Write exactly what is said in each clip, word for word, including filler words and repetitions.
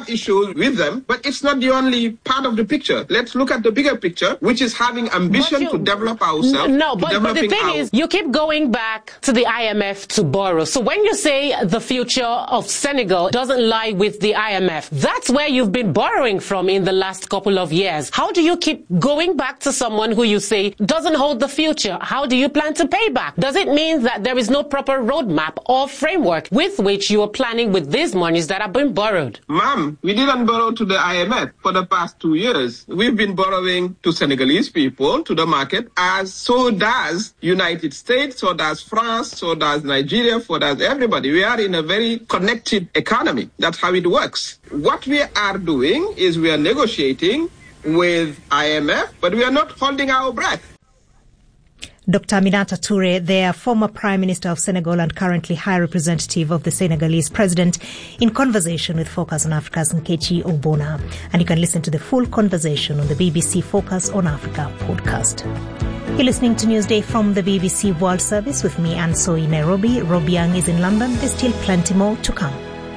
have issues with them, but it's not the only part of the picture. Let's look at the bigger picture, which is having ambition you, to develop ourselves. No, but, but the thing our... is, you keep going back to the I M F to borrow. So when you say the future of Senegal doesn't lie with the I M F, that's where you've been borrowing from in the last couple of years. How do you keep going back to someone who you say doesn't hold the future? How do you plan to pay back? Does it mean that there is no proper roadmap or framework with which you are planning with these monies that have been borrowed? Ma'am, we didn't borrow to the I M F for the past two years. We've been borrowing to Senegalese people, to the market, as so does United States, so does France, so does Nigeria, so does everybody. We are in a very connected economy. That's how it works. What we are doing is we are negotiating with I M F, but we are not holding our breath. Doctor Aminata Toure, their former Prime Minister of Senegal and currently High Representative of the Senegalese President, in conversation with Focus on Africa's Nkechi Obona. And you can listen to the full conversation on the B B C Focus on Africa podcast. You're listening to Newsday from the B B C World Service with me, Anne Soy, in Nairobi. Robbie Young is in London. There's still plenty more to come.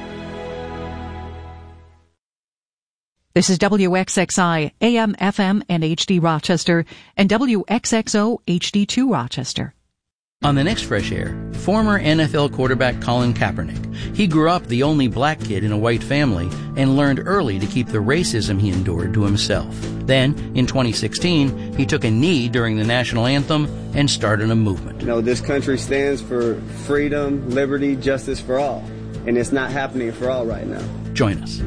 This is W X X I, A M, F M, and H D Rochester, and W X X O, H D two Rochester. On the next Fresh Air, former N F L quarterback Colin Kaepernick. He grew up the only black kid in a white family and learned early to keep the racism he endured to himself. Then, in twenty sixteen, he took a knee during the national anthem and started a movement. You know, this country stands for freedom, liberty, justice for all. And it's not happening for all right now. Join us.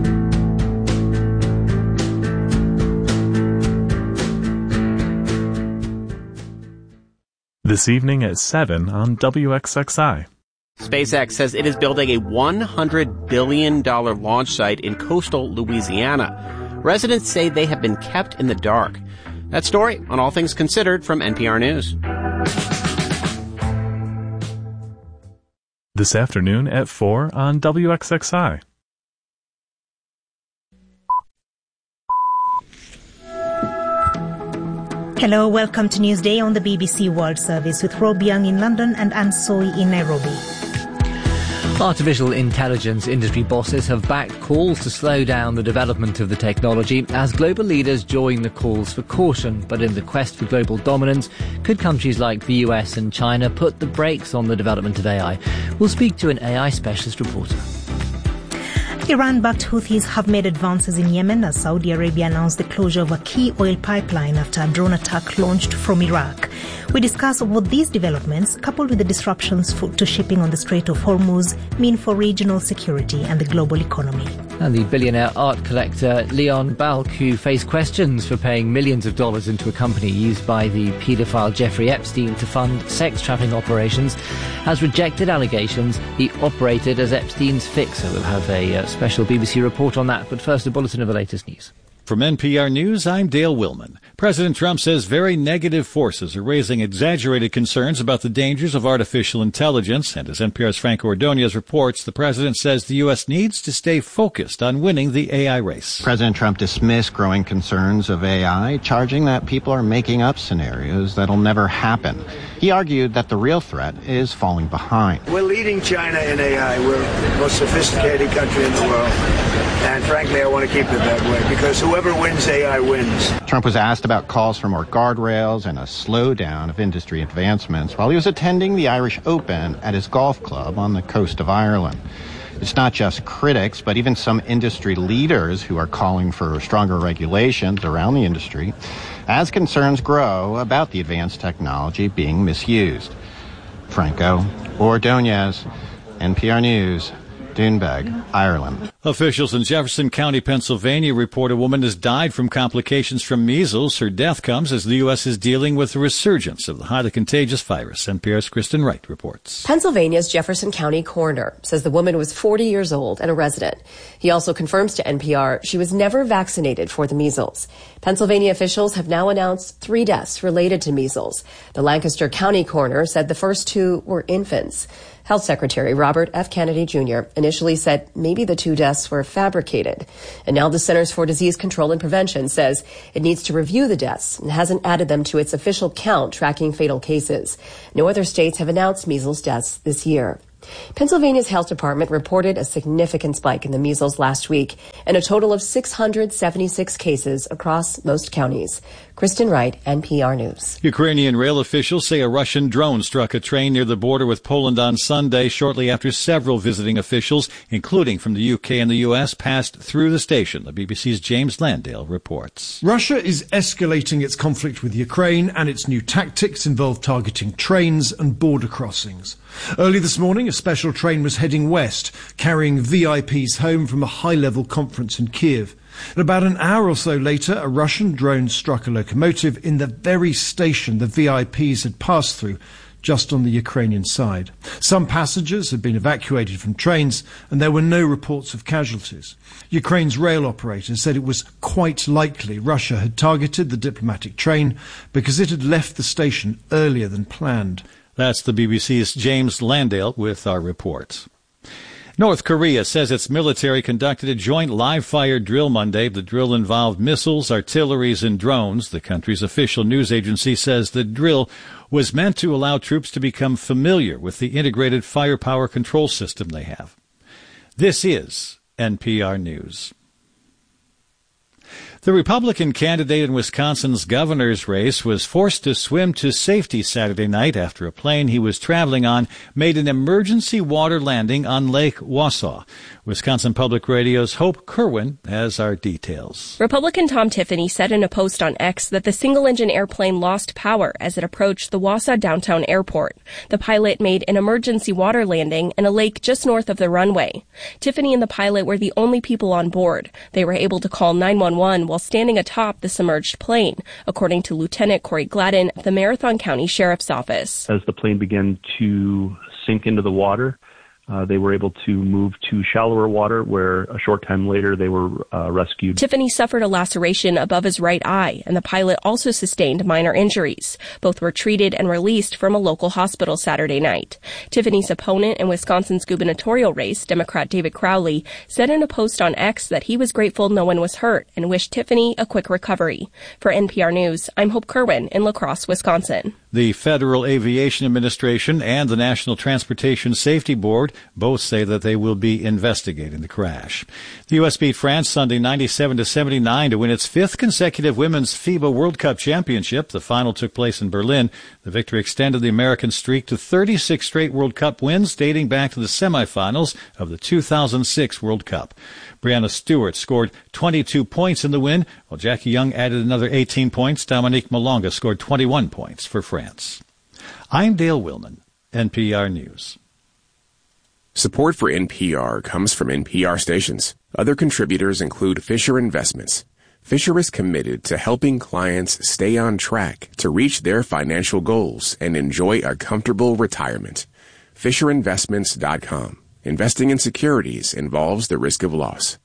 This evening at seven on W X X I. SpaceX says it is building a one hundred billion dollars launch site in coastal Louisiana. Residents say they have been kept in the dark. That story on All Things Considered from N P R News. This afternoon at four on W X X I. Hello, welcome to Newsday on the B B C World Service with Rob Young in London and Anne Soy in Nairobi. Artificial intelligence industry bosses have backed calls to slow down the development of the technology as global leaders join the calls for caution. But in the quest for global dominance, could countries like the U S and China put the brakes on the development of A I? We'll speak to an A I specialist reporter. Iran-backed Houthis have made advances in Yemen as Saudi Arabia announced the closure of a key oil pipeline after a drone attack launched from Iraq. We discuss what these developments, coupled with the disruptions for, to shipping on the Strait of Hormuz, mean for regional security and the global economy. And the billionaire art collector Leon Balk, who faced questions for paying millions of dollars into a company used by the paedophile Jeffrey Epstein to fund sex trafficking operations, has rejected allegations he operated as Epstein's fixer. We'll have a uh, special B B C report on that, but first a bulletin of the latest news. From N P R News, I'm Dale Willman. President Trump says very negative forces are raising exaggerated concerns about the dangers of artificial intelligence. And as N P R's Franco Ordonez reports, the president says the U S needs to stay focused on winning the A I race. President Trump dismissed growing concerns of A I, charging that people are making up scenarios that'll never happen. He argued that the real threat is falling behind. We're leading China in A I. We're the most sophisticated country in the world. And frankly, I want to keep it that way because whoever wins A I wins. Trump was asked about calls for more guardrails and a slowdown of industry advancements while he was attending the Irish Open at his golf club on the coast of Ireland. It's not just critics, but even some industry leaders who are calling for stronger regulations around the industry as concerns grow about the advanced technology being misused. Franco Ordonez, N P R News, Doonbeg, Ireland. Officials in Jefferson County, Pennsylvania report a woman has died from complications from measles. Her death comes as the U S is dealing with the resurgence of the highly contagious virus. N P R's Kristen Wright reports. Pennsylvania's Jefferson County coroner says the woman was forty years old and a resident. He also confirms to N P R she was never vaccinated for the measles. Pennsylvania officials have now announced three deaths related to measles. The Lancaster County coroner said the first two were infants. Health Secretary Robert F. Kennedy Junior initially said maybe the two deaths were fabricated. And now the Centers for Disease Control and Prevention says it needs to review the deaths and hasn't added them to its official count tracking fatal cases. No other states have announced measles deaths this year. Pennsylvania's health department reported a significant spike in the measles last week and a total of six hundred seventy-six cases across most counties. Kristen Wright, N P R News. Ukrainian rail officials say a Russian drone struck a train near the border with Poland on Sunday, shortly after several visiting officials, including from the U K and the U S, passed through the station. The B B C's James Landale reports. Russia is escalating its conflict with Ukraine, and its new tactics involve targeting trains and border crossings. Early this morning, a special train was heading west, carrying V I Ps home from a high-level conference in Kiev. And about an hour or so later, a Russian drone struck a locomotive in the very station the V I Ps had passed through, just on the Ukrainian side. Some passengers had been evacuated from trains, and there were no reports of casualties. Ukraine's rail operator said it was quite likely Russia had targeted the diplomatic train because it had left the station earlier than planned. That's the B B C's James Landale with our reports. North Korea says its military conducted a joint live-fire drill Monday. The drill involved missiles, artilleries, and drones. The country's official news agency says the drill was meant to allow troops to become familiar with the integrated firepower control system they have. This is N P R News. The Republican candidate in Wisconsin's governor's race was forced to swim to safety Saturday night after a plane he was traveling on made an emergency water landing on Lake Wausau. Wisconsin Public Radio's Hope Kerwin has our details. Republican Tom Tiffany said in a post on X that the single-engine airplane lost power as it approached the Wausau downtown airport. The pilot made an emergency water landing in a lake just north of the runway. Tiffany and the pilot were the only people on board. They were able to call nine one one while standing atop the submerged plane, according to Lieutenant Corey Gladden of the Marathon County Sheriff's Office. As the plane began to sink into the water, Uh, they were able to move to shallower water where a short time later they were uh, rescued. Tiffany suffered a laceration above his right eye, and the pilot also sustained minor injuries. Both were treated and released from a local hospital Saturday night. Tiffany's opponent in Wisconsin's gubernatorial race, Democrat David Crowley, said in a post on X that he was grateful no one was hurt and wished Tiffany a quick recovery. For N P R News, I'm Hope Kerwin in La Crosse, Wisconsin. The Federal Aviation Administration and the National Transportation Safety Board both say that they will be investigating the crash. The U S beat France Sunday ninety-seven to seventy-nine to win its fifth consecutive Women's FIBA World Cup Championship. The final took place in Berlin. The victory extended the American streak to thirty-six straight World Cup wins dating back to the semifinals of the two thousand six World Cup. Brianna Stewart scored twenty-two points in the win, while Jackie Young added another eighteen points. Dominique Malonga scored twenty-one points for France. I'm Dale Willman, N P R News. Support for N P R comes from N P R stations. Other contributors include Fisher Investments. Fisher is committed to helping clients stay on track to reach their financial goals and enjoy a comfortable retirement. Fisher Investments dot com. Investing in securities involves the risk of loss.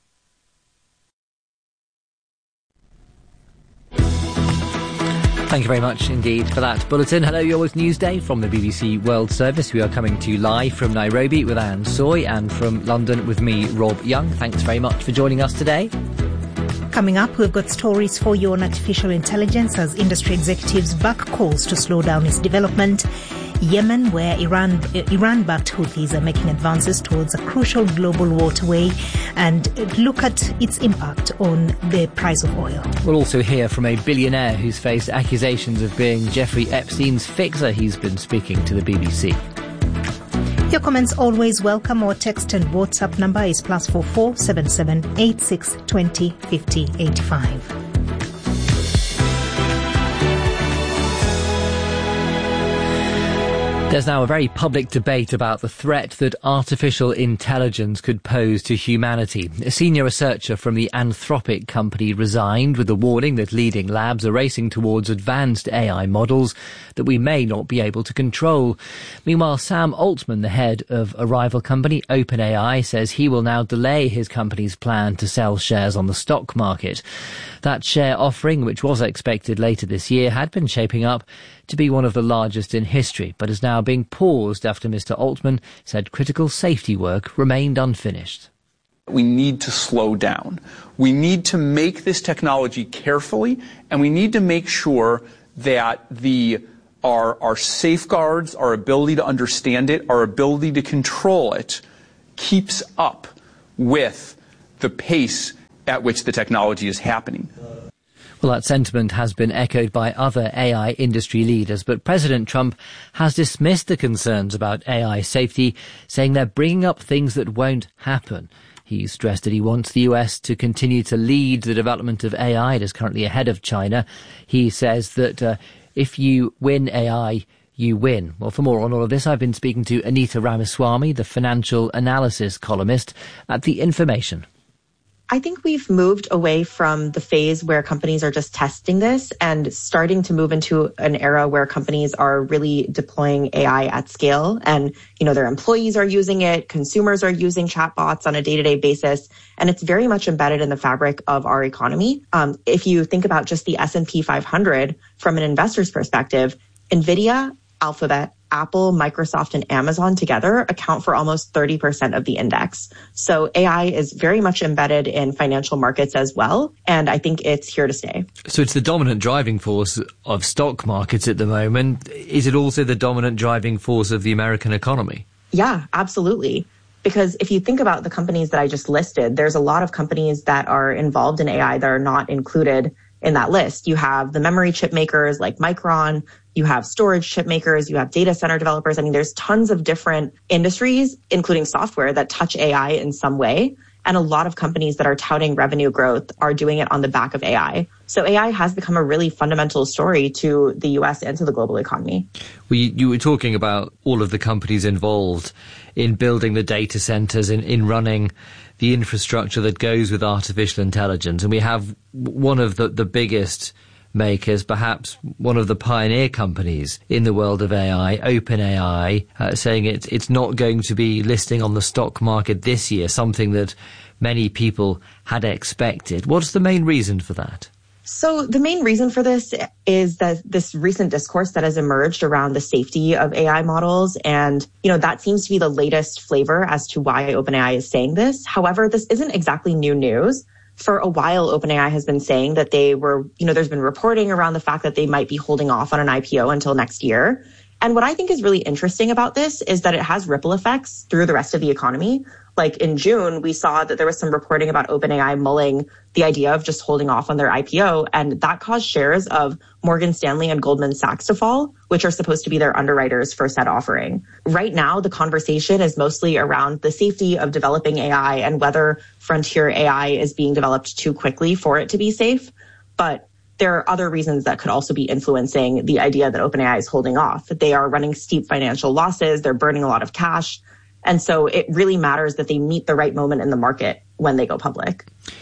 Thank you very much indeed for that bulletin. Hello, you're with Newsday from the B B C World Service. We are coming to you live from Nairobi with Anne Soy and from London with me, Rob Young. Thanks very much for joining us today. Coming up, we've got stories for you on artificial intelligence as industry executives back calls to slow down its development. Yemen, where Iran, Iran-backed Houthis are making advances towards a crucial global waterway, and look at its impact on the price of oil. We'll also hear from a billionaire who's faced accusations of being Jeffrey Epstein's fixer. He's been speaking to the B B C. Your comments always welcome. Our text and WhatsApp number is plus four four seven seven eight six twenty fifty eighty five. There's now a very public debate about the threat that artificial intelligence could pose to humanity. A senior researcher from the Anthropic company resigned with a warning that leading labs are racing towards advanced A I models that we may not be able to control. Meanwhile, Sam Altman, the head of a rival company, OpenAI, says he will now delay his company's plan to sell shares on the stock market. That share offering, which was expected later this year, had been shaping up to be one of the largest in history, but is now being paused after Mister Altman said critical safety work remained unfinished. We need to slow down. We need to make this technology carefully, and we need to make sure that the our, our safeguards, our ability to understand it, our ability to control it keeps up with the pace at which the technology is happening. Well, that sentiment has been echoed by other A I industry leaders, but President Trump has dismissed the concerns about A I safety, saying they're bringing up things that won't happen. He stressed that he wants the U S to continue to lead the development of A I. It is currently ahead of China. He says that uh, if you win A I, you win. Well, for more on all of this, I've been speaking to Anita Ramaswamy, the financial analysis columnist at The Information. I think we've moved away from the phase where companies are just testing this and starting to move into an era where companies are really deploying A I at scale. And, you know, their employees are using it, consumers are using chatbots on a day-to-day basis, and it's very much embedded in the fabric of our economy. Um, if you think about just the S and P five hundred from an investor's perspective, NVIDIA, Alphabet, Apple, Microsoft, and Amazon together account for almost thirty percent of the index. So A I is very much embedded in financial markets as well, and I think it's here to stay. So it's the dominant driving force of stock markets at the moment. Is it also the dominant driving force of the American economy? Yeah, absolutely. Because if you think about the companies that I just listed, there's a lot of companies that are involved in A I that are not included in that list. You have the memory chip makers like Micron, you have storage chip makers, you have data center developers. I mean, there's tons of different industries, including software, that touch A I in some way. And a lot of companies that are touting revenue growth are doing it on the back of A I. So A I has become a really fundamental story to the U S and to the global economy. Well, you, you were talking about all of the companies involved in building the data centers, in, in running the infrastructure that goes with artificial intelligence. And we have one of the, the biggest makers, perhaps one of the pioneer companies in the world of A I, OpenAI, uh, saying it's, it's not going to be listing on the stock market this year, something that many people had expected. What's the main reason for that? So the main reason for this is that this recent discourse that has emerged around the safety of A I models. And, you know, that seems to be the latest flavor as to why OpenAI is saying this. However, this isn't exactly new news. For a while, OpenAI has been saying that they were, you know, there's been reporting around the fact that they might be holding off on an I P O until next year. And what I think is really interesting about this is that it has ripple effects through the rest of the economy. Like in June, we saw that there was some reporting about OpenAI mulling the idea of just holding off on their I P O, and that caused shares of Morgan Stanley and Goldman Sachs to fall, which are supposed to be their underwriters for said offering. Right now, the conversation is mostly around the safety of developing A I and whether frontier A I is being developed too quickly for it to be safe. But there are other reasons that could also be influencing the idea that OpenAI is holding off. They are running steep financial losses. They're burning a lot of cash. And so it really matters that they meet the right moment in the market when they go public.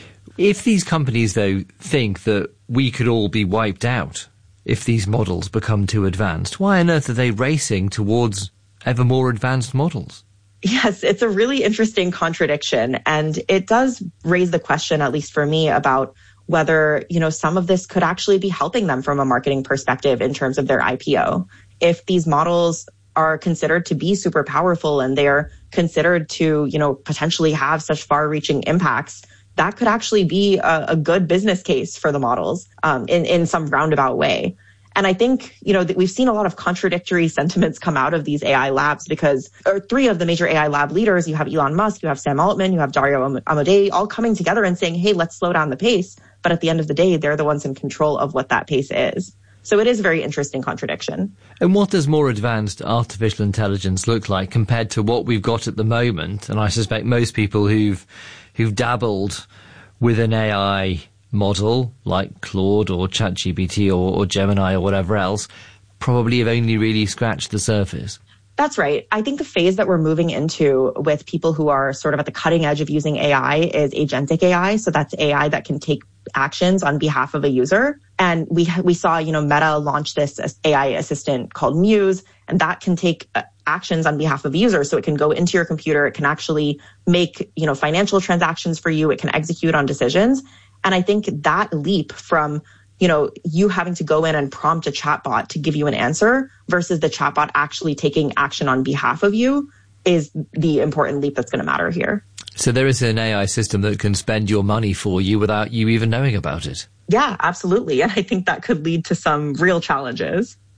If these companies, though, think that we could all be wiped out if these models become too advanced, why on earth are they racing towards ever more advanced models? Yes, it's a really interesting contradiction. And it does raise the question, at least for me, about whether, you know, some of this could actually be helping them from a marketing perspective in terms of their I P O. If these models are considered to be super powerful and they're considered to, you know, potentially have such far-reaching impacts, that could actually be a, a good business case for the models um, in, in some roundabout way. And I think, you know, that we've seen a lot of contradictory sentiments come out of these A I labs because, or three of the major A I lab leaders, you have Elon Musk, you have Sam Altman, you have Dario Amodei, all coming together and saying, hey, let's slow down the pace. But at the end of the day, they're the ones in control of what that pace is. So it is a very interesting contradiction. And what does more advanced artificial intelligence look like compared to what we've got at the moment? And I suspect most people who've who've dabbled with an A I model like Claude or ChatGPT or, or Gemini or whatever else probably have only really scratched the surface. That's right. I think the phase that we're moving into with people who are sort of at the cutting edge of using A I is agentic A I. So that's A I that can take actions on behalf of a user. And we we saw, you know, Meta launch this A I assistant called Muse, and that can take actions on behalf of a user. So it can go into your computer. It can actually make, you know, financial transactions for you. It can execute on decisions. And I think that leap from, you know, you having to go in and prompt a chatbot to give you an answer versus the chatbot actually taking action on behalf of you is the important leap that's going to matter here. So there is an A I system that can spend your money for you without you even knowing about it. Yeah, absolutely. And I think that could lead to some real challenges.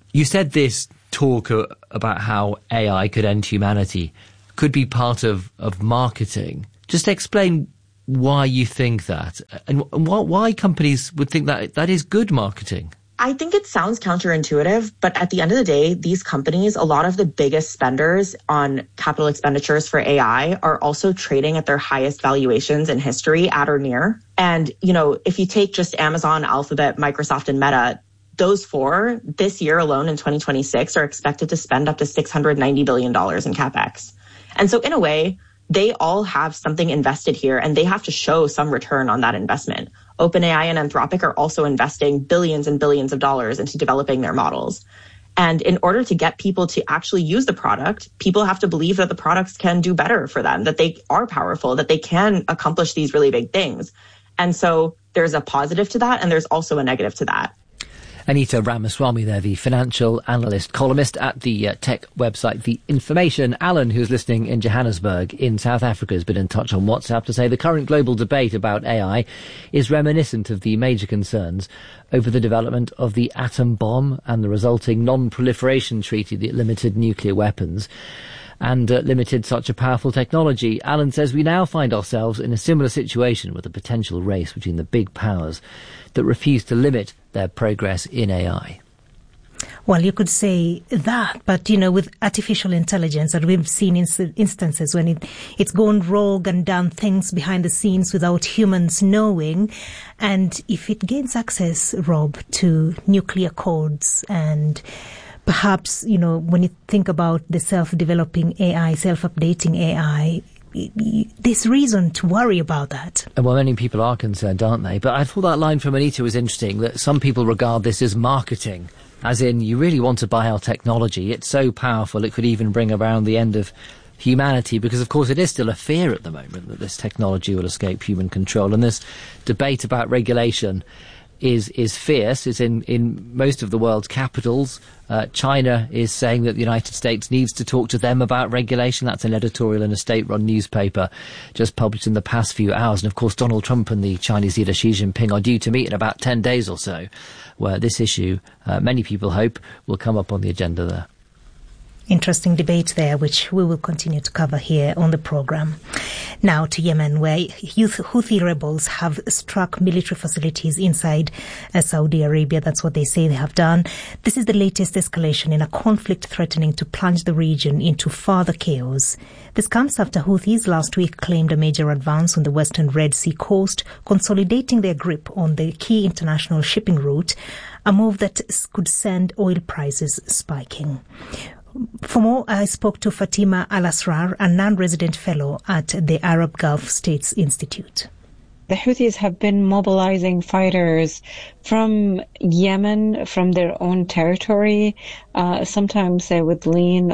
You said this talk uh, about how A I could end humanity could be part of, of marketing. Just explain why you think that, and wh- why companies would think that that is good marketing. I think it sounds counterintuitive, but at the end of the day, these companies, a lot of the biggest spenders on capital expenditures for A I are also trading at their highest valuations in history, at or near. And, you know, if you take just Amazon, Alphabet, Microsoft, and Meta, those four this year alone in twenty twenty-six are expected to spend up to six hundred ninety billion dollars in CapEx. And so in a way, they all have something invested here and they have to show some return on that investment. OpenAI and Anthropic are also investing billions and billions of dollars into developing their models. And in order to get people to actually use the product, people have to believe that the products can do better for them, that they are powerful, that they can accomplish these really big things. And so there's a positive to that and there's also a negative to that. Anita Ramaswamy there, the financial analyst, columnist at the uh, tech website The Information. Alan, who's listening in Johannesburg in South Africa, has been in touch on WhatsApp to say the current global debate about A I is reminiscent of the major concerns over the development of the atom bomb and the resulting non-proliferation treaty that limited nuclear weapons and uh, limited such a powerful technology. Alan says we now find ourselves in a similar situation with a potential race between the big powers that refuse to limit their progress in A I. Well, you could say that, but, you know, with artificial intelligence, that we've seen inst- instances when it, it's gone rogue and done things behind the scenes without humans knowing. And if it gains access, Rob, to nuclear codes and perhaps, you know, when you think about the self-developing A I, self-updating A I, there's reason to worry about that. Well, many people are concerned, aren't they? But I thought that line from Anita was interesting, that some people regard this as marketing, as in you really want to buy our technology. It's so powerful it could even bring around the end of humanity, because of course it is still a fear at the moment that this technology will escape human control. And this debate about regulation is is fierce. It's in, in most of the world's capitals. Uh, China is saying that the United States needs to talk to them about regulation. That's an editorial in a state-run newspaper just published in the past few hours. And of course, Donald Trump and the Chinese leader Xi Jinping are due to meet in about ten days or so, where this issue, uh, many people hope, will come up on the agenda there. Interesting debate there, which we will continue to cover here on the program. Now to Yemen, where Houthi rebels have struck military facilities inside uh, Saudi Arabia. That's what they say they have done. This is the latest escalation in a conflict threatening to plunge the region into further chaos. This comes after Houthis last week claimed a major advance on the western Red Sea coast, consolidating their grip on the key international shipping route, a move that could send oil prices spiking. For more, I spoke to Fatima Al-Asrar, a non-resident fellow at the Arab Gulf States Institute. The Houthis have been mobilizing fighters from Yemen, from their own territory. Uh, sometimes they would lean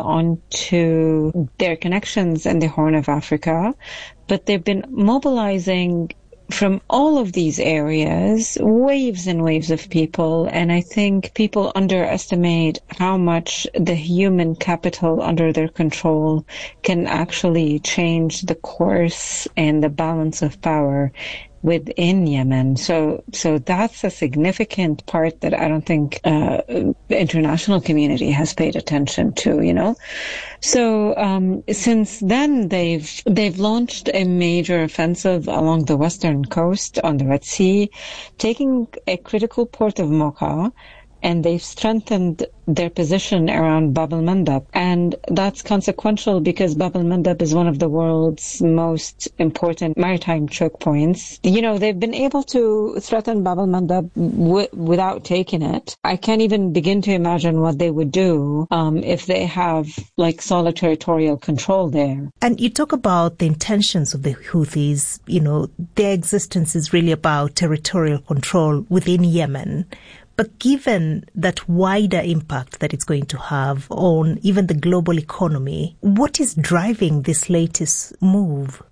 onto their connections in the Horn of Africa, but they've been mobilizing from all of these areas, waves and waves of people, and I think people underestimate how much the human capital under their control can actually change the course and the balance of power within Yemen. So, so that's a significant part that I don't think uh, the international community has paid attention to, you know. So, um, since then, they've, they've launched a major offensive along the western coast on the Red Sea, taking a critical port of Mocha, and they've strengthened their position around Bab el-Mandab. And that's consequential because Bab el-Mandab is one of the world's most important maritime choke points. You know, they've been able to threaten Bab el-Mandab w- without taking it. I can't even begin to imagine what they would do um, if they have, like, solid territorial control there. And you talk about the intentions of the Houthis. You know, their existence is really about territorial control within Yemen. But given that wider impact that it's going to have on even the global economy, what is driving this latest move?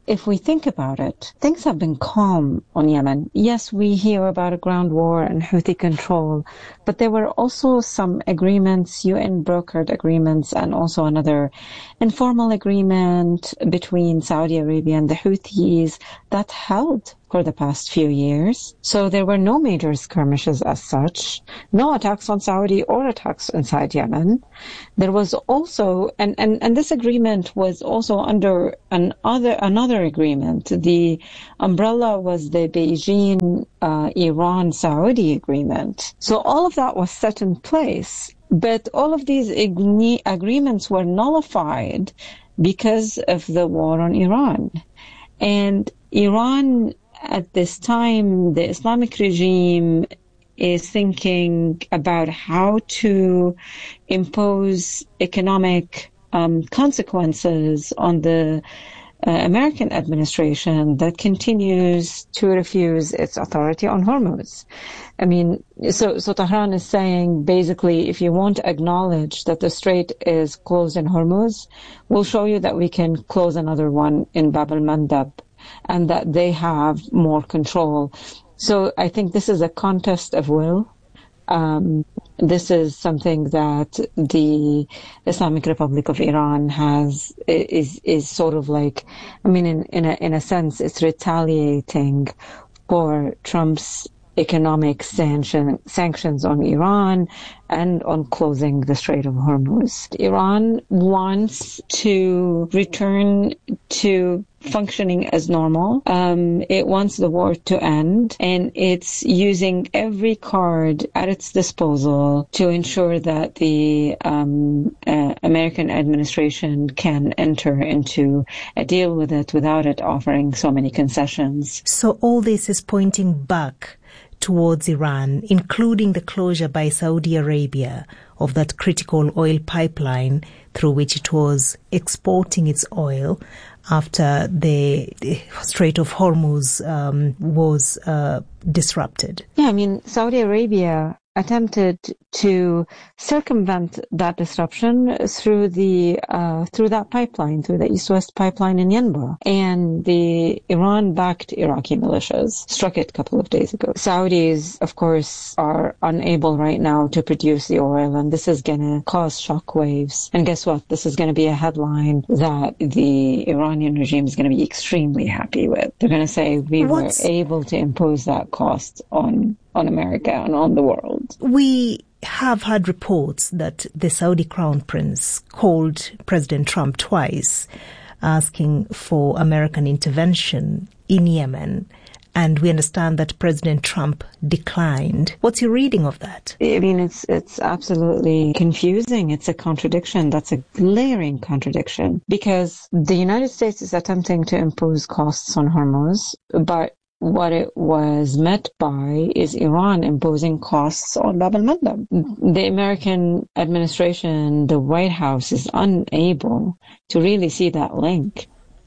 if we think about it, things have been calm on Yemen. Yes, we hear about a ground war and Houthi control, but there were also some agreements, U N brokered agreements, and also another informal agreement between Saudi Arabia and the Houthis that held for the past few years. So there were no major skirmishes as such, no attacks on Saudi or attacks inside Yemen. There was also, and, and, and this agreement was also under an other, another agreement. The umbrella was the Beijing, uh, Iran, Saudi agreement. So all of that was set in place, but all of these ag- agreements were nullified because of the war on Iran. And Iran, at this time, the Islamic regime is thinking about how to impose economic um, consequences on the uh, American administration that continues to refuse its authority on Hormuz. I mean, so, so Tehran is saying, basically, if you won't acknowledge that the strait is closed in Hormuz, we'll show you that we can close another one in Bab al-Mandab, and that they have more control. So I think this is a contest of will. Um, this is something that the Islamic Republic of Iran has, is, is sort of like, I mean, in, in a, in a sense, it's retaliating for Trump's economic sanction, sanctions on Iran and on closing the Strait of Hormuz. Iran wants to return to functioning as normal. Um, it wants the war to end, and it's using every card at its disposal to ensure that the um, uh, American administration can enter into a deal with it without it offering so many concessions. So all this is pointing back towards Iran, including the closure by Saudi Arabia of that critical oil pipeline through which it was exporting its oil after the Strait of Hormuz um, was uh, disrupted. Yeah, I mean, Saudi Arabia attempted to circumvent that disruption through the uh, through that pipeline, through the East-West pipeline in Yanbu. And the Iran-backed Iraqi militias struck it a couple of days ago. Saudis, of course, are unable right now to produce the oil, and this is going to cause shockwaves. And guess what? This is going to be a headline that the Iranian regime is going to be extremely happy with. They're going to say, we What's... were able to impose that cost on on America and on the world. We have had reports that the Saudi Crown Prince called President Trump twice asking for American intervention in Yemen, and we understand that President Trump declined. What's your reading of that? I mean, it's it's absolutely confusing. It's a contradiction. That's a glaring contradiction, because the United States is attempting to impose costs on Hormuz, but what it was met by is Iran imposing costs on Bab al-Mandab. The American administration, the White House, is unable to really see that link.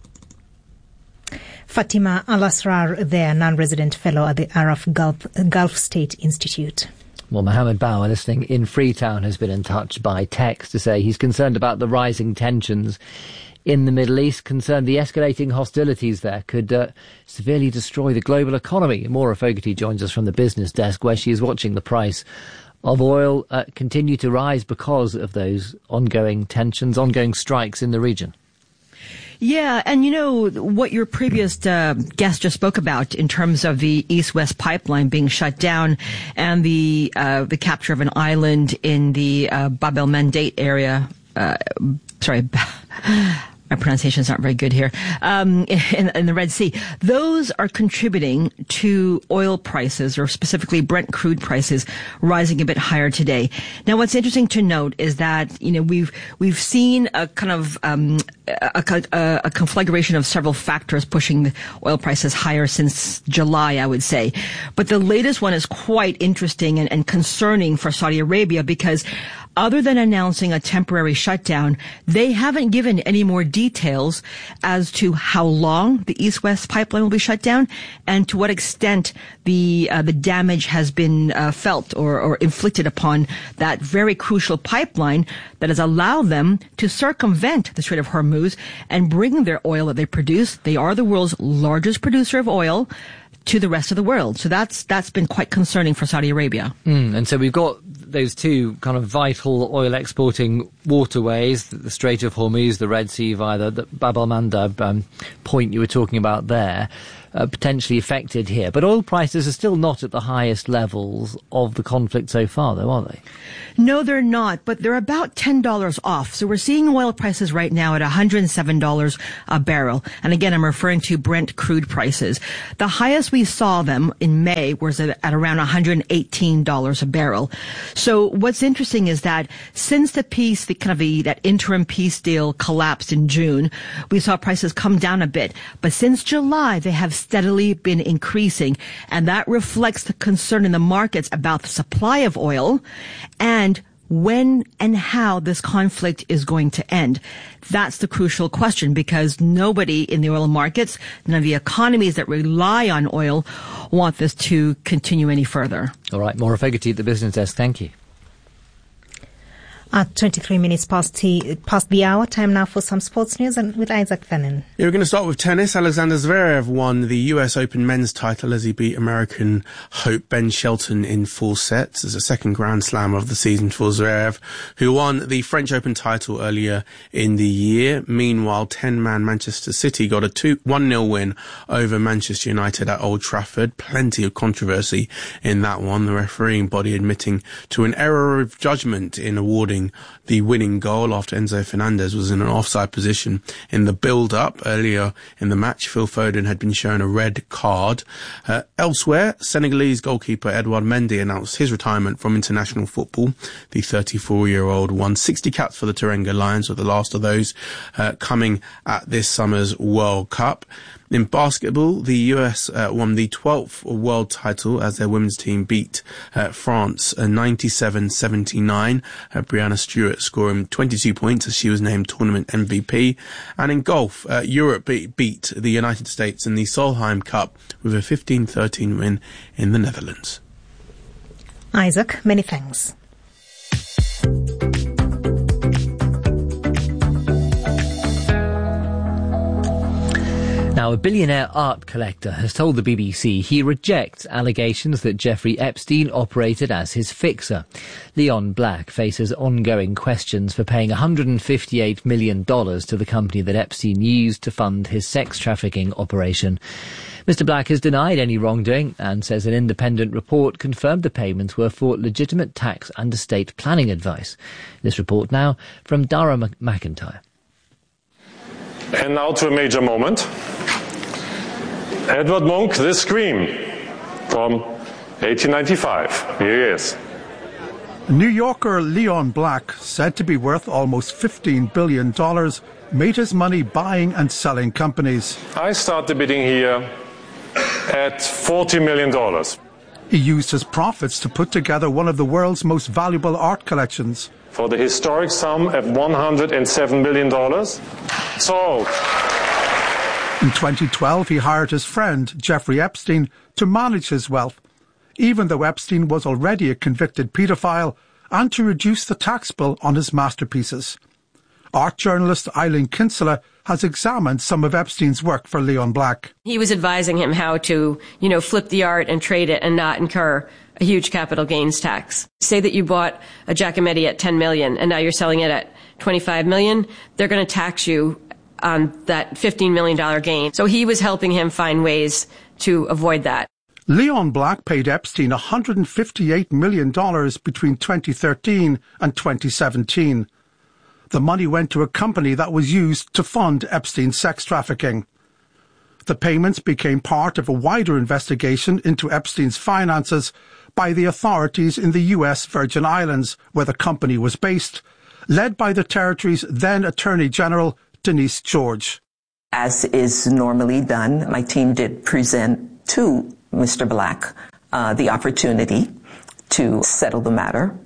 Fatima Al-Asrar there, non-resident fellow at the Araf Gulf, Gulf State Institute. Well, Mohammed Bauer, listening in Freetown, has been in touch by text to say he's concerned about the rising tensions in the Middle East, concerned the escalating hostilities there could uh, severely destroy the global economy. Maura Fogarty joins us from the business desk, where she is watching the price of oil uh, continue to rise because of those ongoing tensions, ongoing strikes in the region. Yeah, and you know, what your previous uh, guest just spoke about in terms of the East-West pipeline being shut down and the uh, the capture of an island in the uh, Bab el-Mandab area, uh, sorry, my pronunciation is not very good here, um, in, in the Red Sea. Those are contributing to oil prices, or specifically Brent crude prices, rising a bit higher today. Now, what's interesting to note is that, you know, we've, we've seen a kind of, um, a, a, a conflagration of several factors pushing the oil prices higher since July, I would say. But the latest one is quite interesting and, and concerning for Saudi Arabia, because other than announcing a temporary shutdown, they haven't given any more details as to how long the East-West pipeline will be shut down and to what extent the uh, the damage has been uh, felt or, or inflicted upon that very crucial pipeline that has allowed them to circumvent the Strait of Hormuz and bring their oil that they produce. They are the world's largest producer of oil to the rest of the world. So that's that's been quite concerning for Saudi Arabia. Mm, and so we've got those two kind of vital oil exporting waterways, the Strait of Hormuz, the Red Sea via the, the Bab al-Mandab um, point you were talking about there, uh, potentially affected here. But oil prices are still not at the highest levels of the conflict so far, though, are they? No, they're not, but they're about ten dollars off. So we're seeing oil prices right now at one hundred seven dollars a barrel. And again, I'm referring to Brent crude prices. The highest we saw them in May was at, at around one hundred eighteen dollars a barrel. So what's interesting is that since the peace, the kind of the, that interim peace deal collapsed in June, we saw prices come down a bit. But since July, they have steadily been increasing. And that reflects the concern in the markets about the supply of oil and when and how this conflict is going to end. That's the crucial question, because nobody in the oil markets, none of the economies that rely on oil, want this to continue any further. All right, Maura Fogarty at the Business Desk. Thank you. At twenty-three minutes past the, past the hour, time now for some sports news and with Isaac Fennan. Yeah, we're going to start with tennis. Alexander Zverev won the U S Open men's title as he beat American hope Ben Shelton in four sets. It's a second Grand Slam of the season for Zverev, who won the French Open title earlier in the year. Meanwhile, ten-man Manchester City got a two one nil win over Manchester United at Old Trafford. Plenty of controversy in that one, the refereeing body admitting to an error of judgment in awarding the winning goal after Enzo Fernandez was in an offside position in the build-up. Earlier in the match, Phil Foden had been shown a red card. Uh, elsewhere, Senegalese goalkeeper Edouard Mendy announced his retirement from international football. The thirty-four-year-old won sixty caps for the Teranga Lions, with the last of those uh, coming at this summer's World Cup. In basketball, the U S uh, won the twelfth world title as their women's team beat uh, France uh, ninety-seven seventy-nine. Uh, Brianna Stewart scoring twenty-two points as she was named tournament M V P. And in golf, uh, Europe beat, beat the United States in the Solheim Cup with a fifteen thirteen win in the Netherlands. Isaac, many thanks. Now, a billionaire art collector has told the B B C he rejects allegations that Jeffrey Epstein operated as his fixer. Leon Black faces ongoing questions for paying one hundred fifty-eight million dollars to the company that Epstein used to fund his sex trafficking operation. Mister Black has denied any wrongdoing and says an independent report confirmed the payments were for legitimate tax and estate planning advice. This report now from Dara McIntyre. And now to a major moment. Edward Munch, The Scream, from eighteen ninety-five. Here he is. New Yorker Leon Black, said to be worth almost fifteen billion dollars, made his money buying and selling companies. I start the bidding here at forty million dollars. He used his profits to put together one of the world's most valuable art collections. For the historic sum of one hundred seven million dollars. Sold. In twenty twelve, he hired his friend, Jeffrey Epstein, to manage his wealth, even though Epstein was already a convicted paedophile, and to reduce the tax bill on his masterpieces. Art journalist Eileen Kinsella has examined some of Epstein's work for Leon Black. He was advising him how to, you know, flip the art and trade it and not incur a huge capital gains tax. Say that you bought a Giacometti at ten million dollars and now you're selling it at twenty-five million dollars. They're going to tax you on that fifteen million dollars gain. So he was helping him find ways to avoid that. Leon Black paid Epstein one hundred fifty-eight million dollars between twenty thirteen and twenty seventeen. The money went to a company that was used to fund Epstein's sex trafficking. The payments became part of a wider investigation into Epstein's finances by the authorities in the U S Virgin Islands, where the company was based, led by the territory's then Attorney General, Denise George. As is normally done, my team did present to Mister Black uh, the opportunity to settle the matter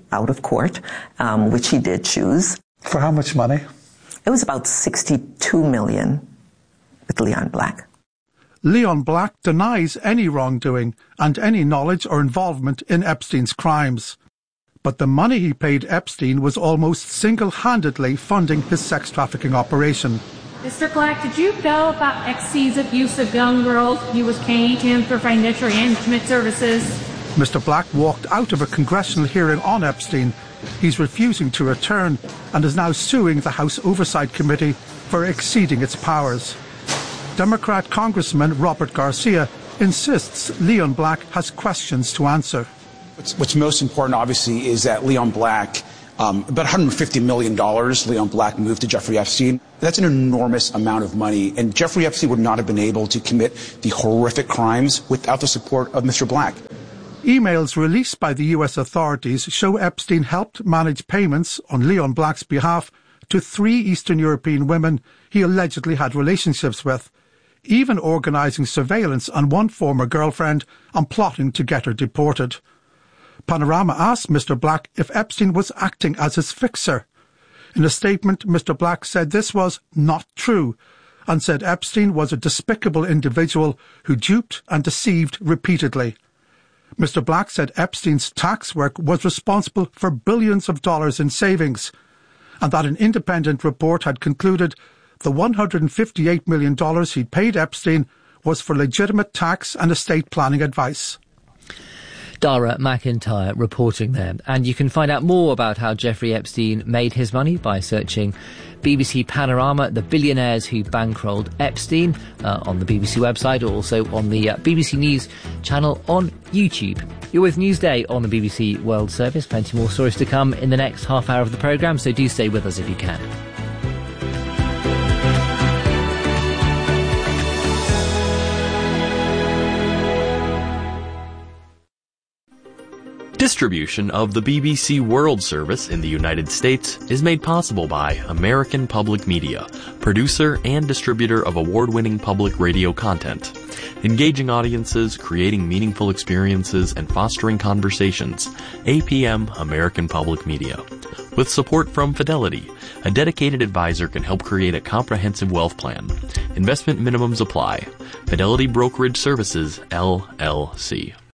out of court, um, which he did choose. For how much money? It was about sixty-two million dollars with Leon Black. Leon Black denies any wrongdoing and any knowledge or involvement in Epstein's crimes. But the money he paid Epstein was almost single-handedly funding his sex trafficking operation. Mister Black, did you know about X C's abuse of young girls? He was paying him for financial and intimate services. Mister Black walked out of a congressional hearing on Epstein. He's refusing to return and is now suing the House Oversight Committee for exceeding its powers. Democrat Congressman Robert Garcia insists Leon Black has questions to answer. What's, what's most important, obviously, is that Leon Black, um, about one hundred fifty million dollars Leon Black moved to Jeffrey Epstein. That's an enormous amount of money, and Jeffrey Epstein would not have been able to commit the horrific crimes without the support of Mister Black. Emails released by the U S authorities show Epstein helped manage payments on Leon Black's behalf to three Eastern European women he allegedly had relationships with, even organising surveillance on one former girlfriend and plotting to get her deported. Panorama asked Mister Black if Epstein was acting as his fixer. In a statement, Mister Black said this was not true and said Epstein was a despicable individual who duped and deceived repeatedly. Mister Black said Epstein's tax work was responsible for billions of dollars in savings and that an independent report had concluded the one hundred fifty-eight million dollars he'd paid Epstein was for legitimate tax and estate planning advice. Dara McIntyre reporting there. And you can find out more about how Jeffrey Epstein made his money by searching B B C Panorama, the billionaires who bankrolled Epstein, uh, on the B B C website, or also on the uh, B B C News channel on YouTube. You're with Newsday on the B B C World Service. Plenty more stories to come in the next half hour of the programme, so do stay with us if you can. Distribution of the B B C World Service in the United States is made possible by American Public Media, producer and distributor of award-winning public radio content. Engaging audiences, creating meaningful experiences, and fostering conversations. A P M American Public Media. With support from Fidelity, a dedicated advisor can help create a comprehensive wealth plan. Investment minimums apply. Fidelity Brokerage Services, L L C.